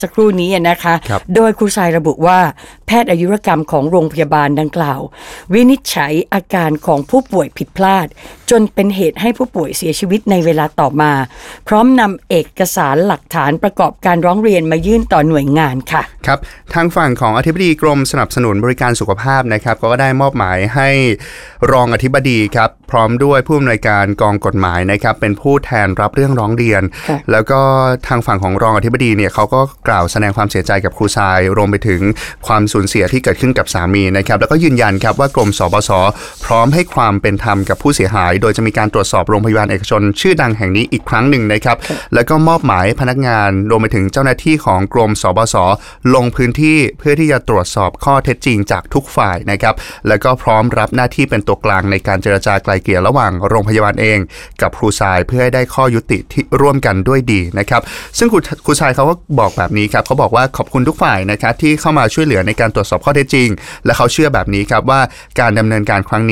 สักครู่นี้นะคะโดยครูทรายระบุว่าแพทย์อายุรกรรมของโรงพยาบาลดังกล่าววินิจฉัยอาการของผู้ป่วยผิดพลาดจนเป็นเหตุให้ผู้ป่วยเสียชีวิตในเวลาต่อมาพร้อมนำเอกสารหลักฐานประกอบการร้องเรียนมายื่นต่อหน่วยงานค่ะครับทางฝั่งของอธิบดีกรมสนับสนุนบริการสุขภาพนะครับก็ได้มอบหมายให้รองอธิบดีครับพร้อมด้วยผู้อำนวยการกองกฎหมายนะครับเป็นผู้แทนรับเรื่องร้องเรียนแล้วก็ทางฝั่งของรองอธิบดีเนี่ยเขาก็กล่าวแสดงความเสียใจกับครูทรายรวมไปถึงความสูญเสียที่เกิดขึ้นกับสามีนะครับแล้วก็ยืนยันครับว่ากรมสบสพร้อมให้ความเป็นธรรมกับผู้เสียหายโดยจะมีการตรวจสอบโรงพยาบาลเอกชนชื่อดังแห่งนี้อีกครั้งหนึ่งนะครับแล้วก็มอบหมายพนักงานรวมไปถึงเจ้าหน้าที่ของกรมสบสลงพื้นที่เพื่อที่จะตรวจสอบข้อเท็จจริงจากทุกฝ่ายนะครับแล้วก็พร้อมรับหน้าที่เป็นตัวกลางในการเจรจาไกล่เกลี่ยระหว่างโรงพยาบาลเองกับครูทรายเพื่อให้ได้ข้อยุติที่ร่วมกันด้วยดีนะครับซึ่งครูทรายเขาก็บอกแบบนี้ครับเขาบอกว่าขอบคุณทุกฝ่ายนะครับที่เข้ามาช่วยเหลือในการตรวจสอบข้อเท็จจริงและเขาเชื่อแบบนี้ครับว่าการดำเนินการครั้งนี้